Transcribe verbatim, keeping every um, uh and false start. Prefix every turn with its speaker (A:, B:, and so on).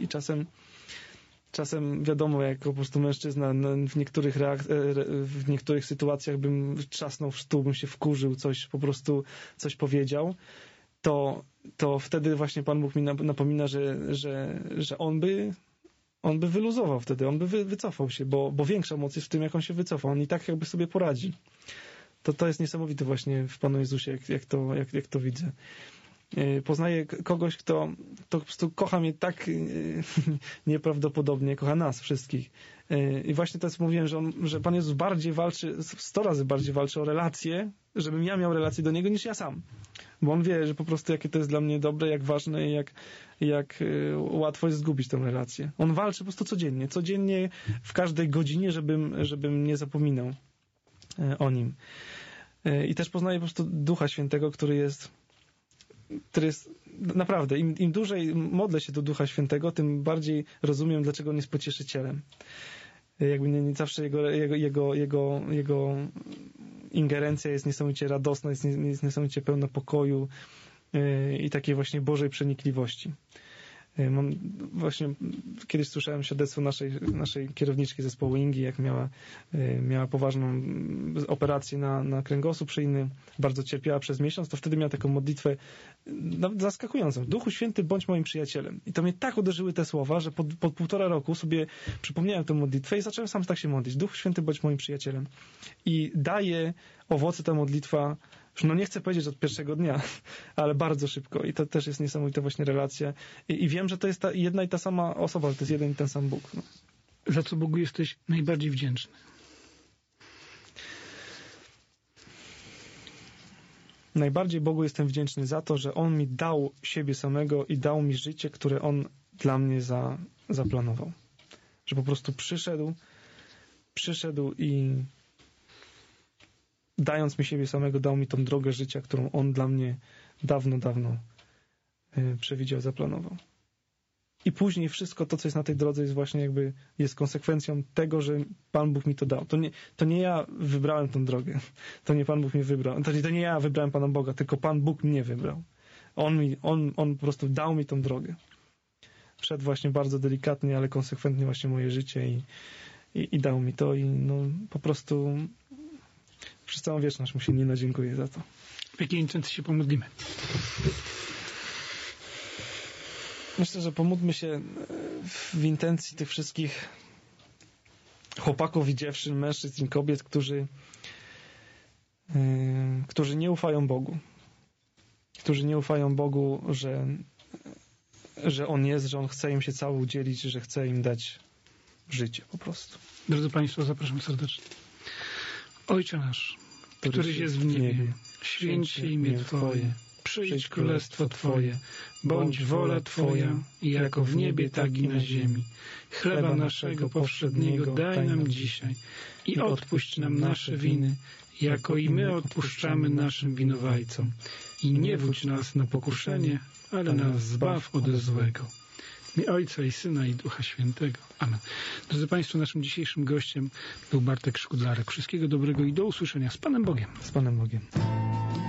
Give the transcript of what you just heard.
A: i czasem czasem wiadomo, jak po prostu mężczyzna no, w niektórych reak- w niektórych sytuacjach bym trzasnął w stół, bym się wkurzył, coś po prostu coś powiedział, to, to wtedy właśnie Pan Bóg mi napomina, że, że, że on by on by wyluzował wtedy, on by wy, wycofał się, bo, bo większa moc jest w tym, jak on się wycofa. On i tak jakby sobie poradzi. To, to jest niesamowite właśnie w Panu Jezusie, jak, jak, to, jak, jak to widzę. Poznaję kogoś, kto, kto po prostu kocha mnie tak nieprawdopodobnie, kocha nas wszystkich. I właśnie to, co mówiłem, że, on, że Pan Jezus bardziej walczy, sto razy bardziej walczy o relacje, żebym ja miał relację do Niego, niż ja sam. Bo On wie, że po prostu jakie to jest dla mnie dobre, jak ważne i jak, jak łatwo jest zgubić tę relację. On walczy po prostu codziennie, codziennie w każdej godzinie, żebym, żebym nie zapominał o Nim. I też poznaję po prostu Ducha Świętego, który jest który jest, naprawdę, im, im dłużej modlę się do Ducha Świętego, tym bardziej rozumiem, dlaczego On jest pocieszycielem. Jakby nie, nie zawsze jego, jego, jego, jego, jego ingerencja jest niesamowicie radosna, jest, jest niesamowicie pełna pokoju yy, i takiej właśnie Bożej przenikliwości. Mam właśnie, kiedyś słyszałem świadectwo naszej, naszej kierowniczki zespołu Ingi, jak miała, miała poważną operację na, na kręgosłup szyjny, bardzo cierpiała przez miesiąc, to wtedy miała taką modlitwę nawet zaskakującą. Duchu Święty, bądź moim przyjacielem. I to mnie tak uderzyły te słowa, że po, po półtora roku sobie przypomniałem tę modlitwę i zacząłem sam tak się modlić. Duchu Święty, bądź moim przyjacielem. I daje owoce ta modlitwa, no nie chcę powiedzieć od pierwszego dnia, ale bardzo szybko. I to też jest niesamowita właśnie relacja. I, i wiem, że to jest ta jedna i ta sama osoba, że to jest jeden i ten sam Bóg. No.
B: Za co Bogu jesteś najbardziej wdzięczny?
A: Najbardziej Bogu jestem wdzięczny za to, że On mi dał siebie samego i dał mi życie, które On dla mnie za, zaplanował. Że po prostu przyszedł, przyszedł i dając mi siebie samego, dał mi tą drogę życia, którą On dla mnie dawno, dawno yy, przewidział, zaplanował. I później wszystko to, co jest na tej drodze, jest właśnie jakby, jest konsekwencją tego, że Pan Bóg mi to dał. To nie, to nie ja wybrałem tą drogę. To nie Pan Bóg mnie wybrał. To nie, to nie ja wybrałem Pana Boga, tylko Pan Bóg mnie wybrał. On mi, on, on po prostu dał mi tą drogę. Wszedł właśnie bardzo delikatnie, ale konsekwentnie właśnie moje życie i, i, i dał mi to i no po prostu przez całą wieczność mu się nie nadziękuję za to.
B: W jakiej intencji się pomodlimy?
A: Myślę, że pomódlmy się w intencji tych wszystkich chłopaków i dziewczyn, mężczyzn i kobiet, którzy, yy, którzy nie ufają Bogu. Którzy nie ufają Bogu, że, że On jest, że On chce im się cały udzielić, że chce im dać życie po prostu.
B: Drodzy Państwo, zapraszam serdecznie. Ojcze nasz, któryś jest w niebie, święć się imię Twoje, przyjdź królestwo Twoje, bądź wola Twoja, jako w niebie, tak i na ziemi. Chleba naszego powszedniego daj nam dzisiaj i odpuść nam nasze winy, jako i my odpuszczamy naszym winowajcom. I nie wódź nas na pokuszenie, ale nas zbaw od złego. W imię Ojca i Syna i Ducha Świętego. Amen. Drodzy Państwo, naszym dzisiejszym gościem był Bartek Szkudlarek. Wszystkiego dobrego i do usłyszenia. Z Panem Bogiem.
A: Z Panem Bogiem.